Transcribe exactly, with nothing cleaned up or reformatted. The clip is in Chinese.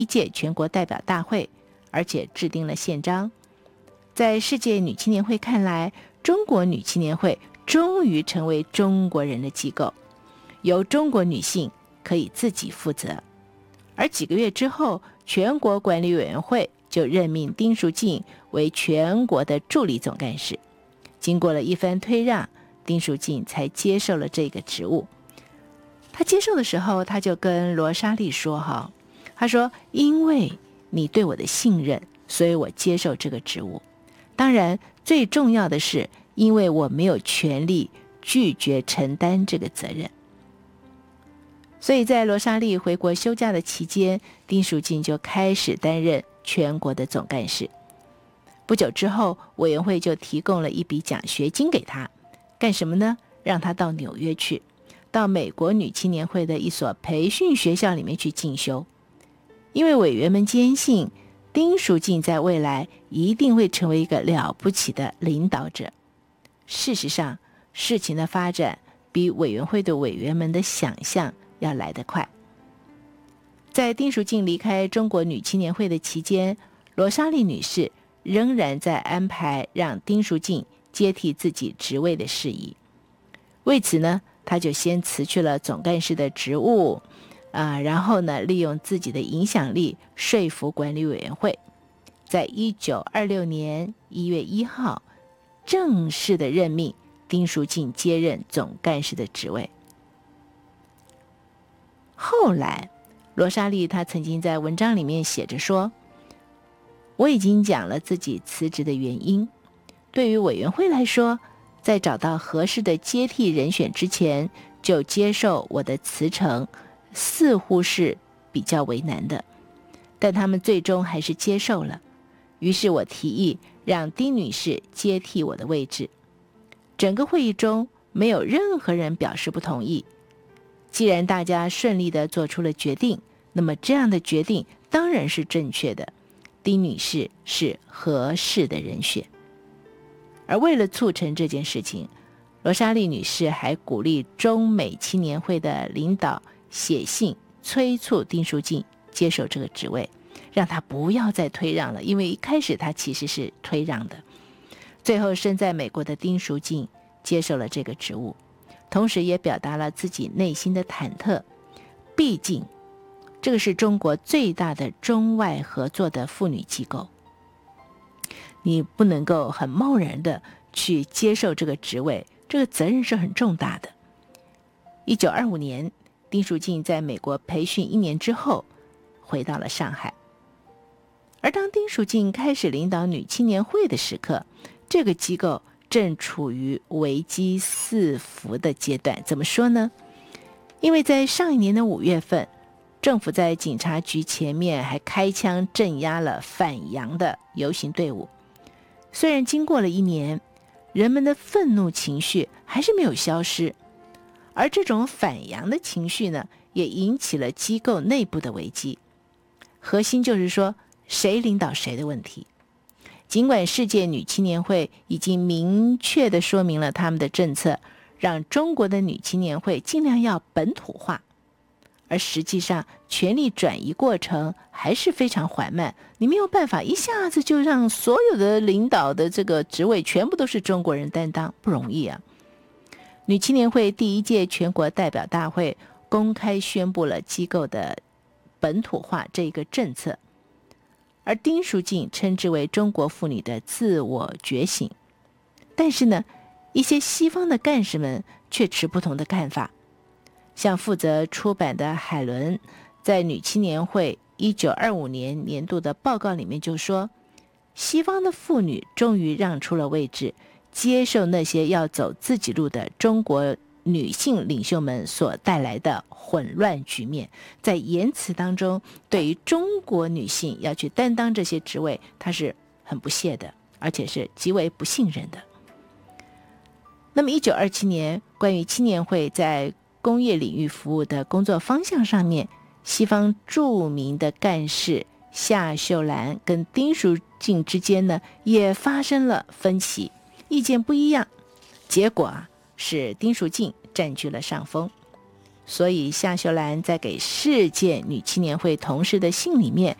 一届全国代表大会，而且制定了宪章。在世界女青年会看来，中国女青年会终于成为中国人的机构，由中国女性可以自己负责。而几个月之后，全国管理委员会就任命丁淑静为全国的助理总干事。经过了一番推让，丁淑静才接受了这个职务。他接受的时候，他就跟罗莎莉说哈，他说因为你对我的信任，所以我接受这个职务。当然最重要的是，因为我没有权利拒绝承担这个责任。所以在罗莎莉回国休假的期间，丁淑静就开始担任全国的总干事。不久之后，委员会就提供了一笔奖学金给他，干什么呢？让他到纽约去，到美国女青年会的一所培训学校里面去进修。因为委员们坚信丁淑静在未来一定会成为一个了不起的领导者。事实上，事情的发展比委员会的委员们的想象要来得快。在丁淑静离开中国女青年会的期间，罗莎莉女士仍然在安排让丁淑静接替自己职位的事宜。为此呢，她就先辞去了总干事的职务，啊，然后呢，利用自己的影响力说服管理委员会，在一九二六年一月一号正式的任命丁淑静接任总干事的职位。后来罗莎莉她曾经在文章里面写着说，我已经讲了自己辞职的原因，对于委员会来说，在找到合适的接替人选之前就接受我的辞呈，似乎是比较为难的，但他们最终还是接受了。于是我提议让丁女士接替我的位置。整个会议中没有任何人表示不同意。既然大家顺利地做出了决定，那么这样的决定当然是正确的，丁女士是合适的人选。而为了促成这件事情，罗莎莉女士还鼓励中美青年会的领导写信催促丁淑静接受这个职位，让她不要再推让了，因为一开始她其实是推让的。最后身在美国的丁淑静接受了这个职务，同时也表达了自己内心的忐忑。毕竟这个是中国最大的中外合作的妇女机构，你不能够很贸然的去接受这个职位，这个责任是很重大的。一九二五年，丁淑静在美国培训一年之后回到了上海。而当丁淑静开始领导女青年会的时刻，这个机构正处于危机四伏的阶段。怎么说呢？因为在上一年的五月份，政府在警察局前面还开枪镇压了反洋的游行队伍。虽然经过了一年，人们的愤怒情绪还是没有消失，而这种反洋的情绪呢，也引起了机构内部的危机。核心就是说，谁领导谁的问题。尽管世界女青年会已经明确地说明了他们的政策，让中国的女青年会尽量要本土化，而实际上权力转移过程还是非常缓慢，你没有办法一下子就让所有的领导的这个职位全部都是中国人担当，不容易啊。女青年会第一届全国代表大会公开宣布了机构的本土化这一个政策，而丁淑静称之为中国妇女的自我觉醒。但是呢，一些西方的干事们却持不同的看法。像负责出版的海伦在女青年会一九二五年年度的报告里面就说，西方的妇女终于让出了位置，接受那些要走自己路的中国女性领袖们所带来的混乱局面。在言辞当中，对于中国女性要去担当这些职位，她是很不屑的，而且是极为不信任的。那么一九二七年，关于青年会在工业领域服务的工作方向上面，西方著名的干事夏秀兰跟丁淑静之间呢，也发生了分歧，意见不一样。结果啊，是丁淑静占据了上风。 所以夏秀兰在给世界女青年会同事的信里面